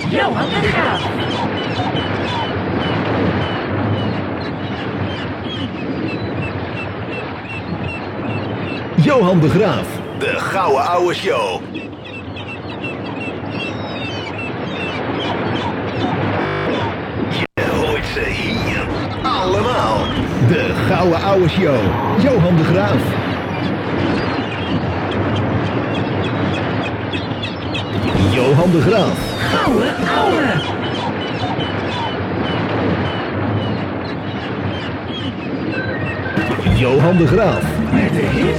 Johan de Graaf. Johan de Graaf. De Gouden Ouwe Show. Je hoort ze hier allemaal. De Gouden Ouwe Show. Johan de Graaf. Johan de Graaf. Gouden Ouwe. Johan de Graaf. Met de hits